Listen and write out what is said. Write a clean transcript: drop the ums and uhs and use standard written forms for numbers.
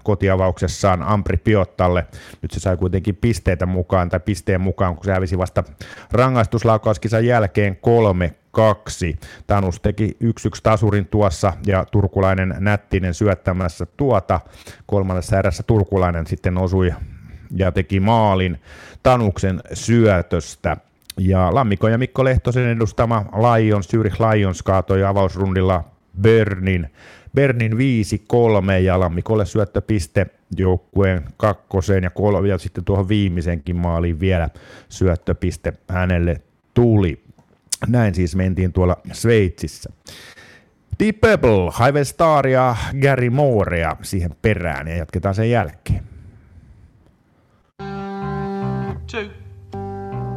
kotiavauksessaan Ampri Piottalle. Nyt se sai kuitenkin pisteen mukaan, kun se hävisi vasta rangaistuslaukauskisan jälkeen 3-2. Tanus teki 1-1 tasurin tuossa ja turkulainen Nättinen syöttämässä tuota. Kolmannessa erässä turkulainen sitten osui ja teki maalin Tanuksen syötöstä. Ja Lammikon ja Mikko Lehtosen edustama Zürich Lions kaatoi avausrundilla Bernin 5-3 ja Lammikolle syöttöpiste joukkueen kakkoseen ja ja sitten tuohon viimeisenkin maaliin vielä syöttöpiste hänelle tuli. Näin siis mentiin tuolla Sveitsissä. Deep Purple, Highway Star ja Gary Moorea siihen perään ja jatketaan sen jälkeen.